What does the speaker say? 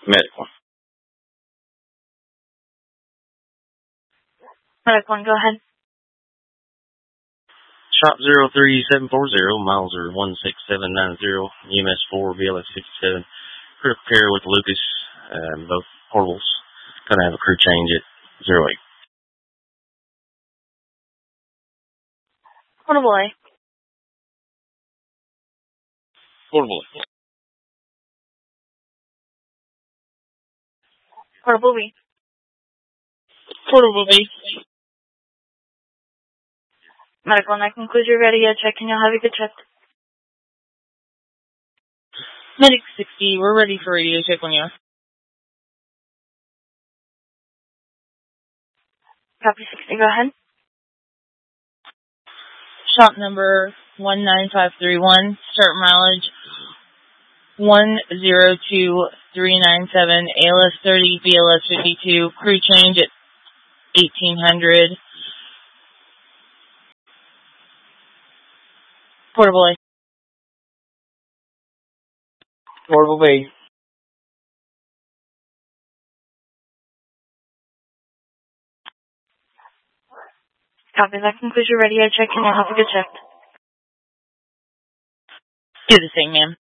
Medical. Medical 1, go ahead. Shop 03740, miles are 16790, EMS 4, BLS 57. Critical care with Lucas, both portables. Gonna have a crew change at 08. Portable A. Portable. Portable B. Portable B. Medical, and that concludes your radio check, and you'll have a good trip. Medic 60, we're ready for radio check when you are. Copy 60, go ahead. Shop number 19531, start mileage 102397, ALS 30, BLS 52, crew change at 1800. Portable A. Portable B. Copy, that concludes your radio check, and you'll have a good trip. Do the same, ma'am.